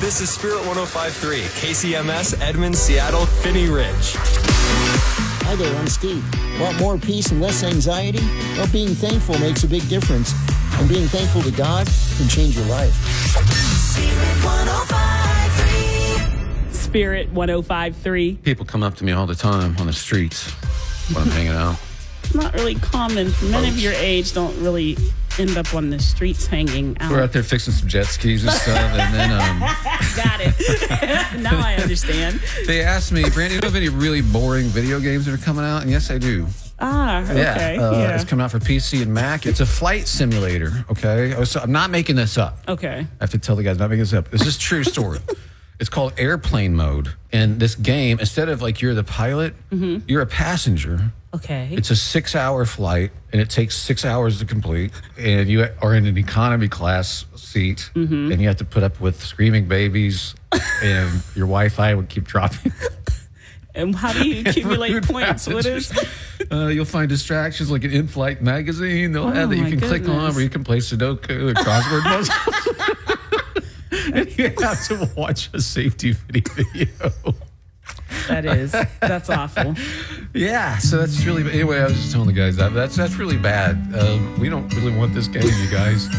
This is Spirit 105.3, KCMS, Edmond, Seattle, Finney Ridge. Hi there, I'm Steve. Want more peace and less anxiety? Well, being thankful makes a big difference. And being thankful to God can change your life. Spirit 105.3. Spirit 105.3. People come up to me all the time on the streets when I'm hanging out. It's not really common. Men of your age don't really end up on the streets hanging out. We're out there fixing some jet skis and stuff, and then Got it. Now I understand. they asked me, Brandy, do you know of any really boring video games that are coming out? And yes, I do. Okay. It's coming out for PC and Mac. It's a flight simulator, okay? I'm not making this up. Okay. I have to tell the guys, I'm not making this up. This is a true story. It's called Airplane Mode. And this game, instead of like you're the pilot, you're a passenger. Okay. It's a 6-hour flight, and it takes 6 hours to complete. And you are in an economy class seat, and you have to put up with screaming babies, and your Wi-Fi would keep dropping. And how do you accumulate Rude points? What passengers. is? You'll find distractions like an in-flight magazine. They'll have that you my can click on goodness. where you can play Sudoku or crossword puzzles. And you have to watch a safety video. That's awful. Yeah, so that's really. Anyway, I was just telling the guys that's really bad. We don't really want this game, you guys.